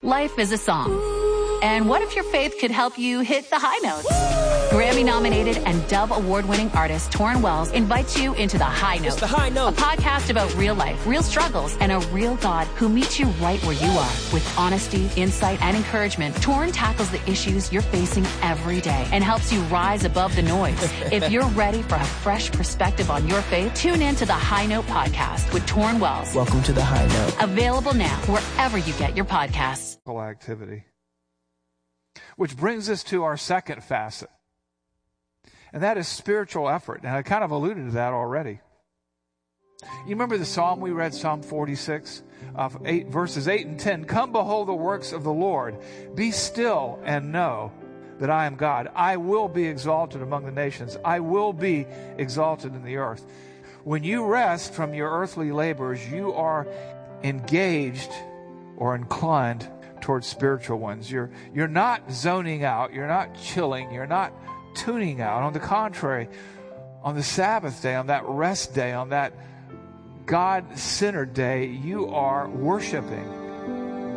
Life is a song. And what if your faith could help you hit the high notes? Grammy-nominated and Dove Award-winning artist Torrin Wells invites you into The High Note. It's The High Note. A podcast about real life, real struggles, and a real God who meets you right where you are. With honesty, insight, and encouragement, Torrin tackles the issues you're facing every day and helps you rise above the noise. If you're ready for a fresh perspective on your faith, tune in to The High Note podcast with Torrin Wells. Welcome to The High Note. Available now wherever you get your podcasts. Activity. Which brings us to our second facet, and that is spiritual effort. And I kind of alluded to that already. You remember the psalm we read, Psalm 46, verses 8 and 10. Come behold the works of the Lord. Be still and know that I am God. I will be exalted among the nations. I will be exalted in the earth. When you rest from your earthly labors, you are engaged or inclined towards spiritual ones. You're not zoning out. You're not chilling. You're not tuning out. On the contrary, on the Sabbath day, on that rest day, on that God-centered day, you are worshiping.